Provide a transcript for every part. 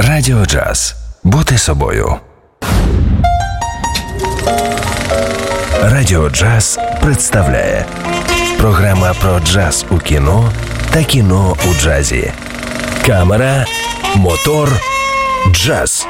Радіо Джаз. Бути собою. Радіо Джаз представляє програма про джаз у кіно та кіно у джазі. Камера, мотор, джаз.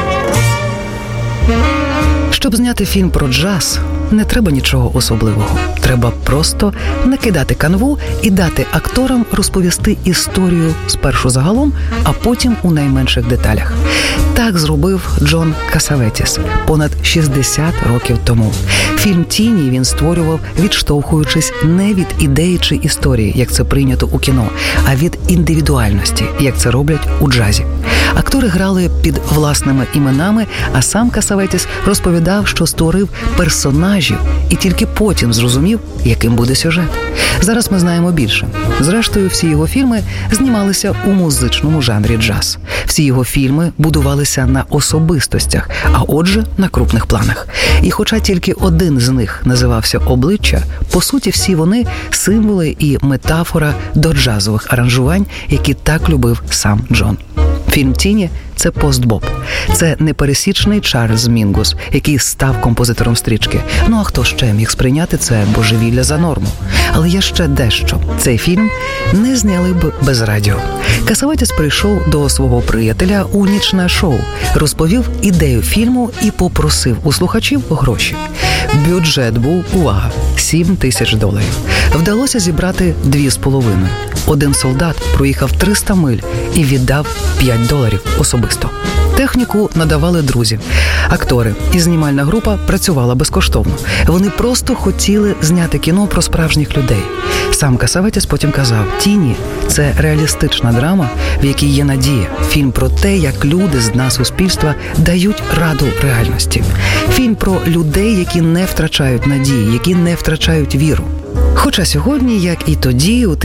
Щоб зняти фільм про джаз, не треба нічого особливого. Треба просто накидати канву і дати акторам розповісти історію спершу загалом, а потім у найменших деталях. Так зробив Джон Касаветіс понад 60 років тому. Фільм «Тіні» він створював, відштовхуючись не від ідеї чи історії, як це прийнято у кіно, а від індивідуальності, як це роблять у джазі. Актори грали під власними іменами, а сам Касаветіс розповідав, що створив персонажів і тільки потім зрозумів, яким буде сюжет. Зараз ми знаємо більше. Зрештою, всі його фільми знімалися у музичному жанрі джаз. Всі його фільми будувалися на особистостях, а отже, на крупних планах. І хоча тільки один з них називався «Обличчя», по суті, всі вони – символи і метафора до джазових аранжувань, які так любив сам Джон. Фільм «Тіні» – це постбоп. Це непересічний Чарльз Мінгус, який став композитором стрічки. Ну а хто ще міг сприйняти це божевілля за норму? Але є ще дещо. Цей фільм не зняли б без радіо. Касаветіс прийшов до свого приятеля у нічне шоу, розповів ідею фільму і попросив у слухачів гроші. Бюджет був, увага, $7,000. Вдалося зібрати 2,5. Один солдат проїхав 300 миль і віддав $5 особисто. Техніку надавали друзі. Актори і знімальна група працювала безкоштовно. Вони просто хотіли зняти кіно про справжніх людей. Сам Касаветіс потім казав, «Тіні» – це реалістична драма, в якій є надія. Фільм про те, як люди з дна суспільства дають раду реальності. Фільм про людей, які не втрачають надії, які не втрачають віру. Хоча сьогодні, як і тоді, у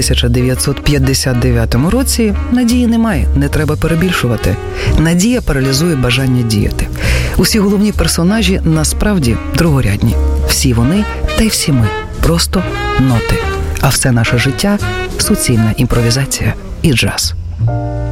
1959 році, надії немає, не треба перебільшувати. Надія паралізує бажання діяти. Усі головні персонажі насправді другорядні. Всі вони та й всі ми – просто ноти. А все наше життя – суцільна імпровізація і джаз.